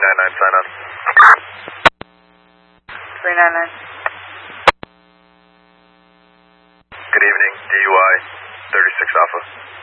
399, sign on. 399. Good evening, DUI, 36 Alpha.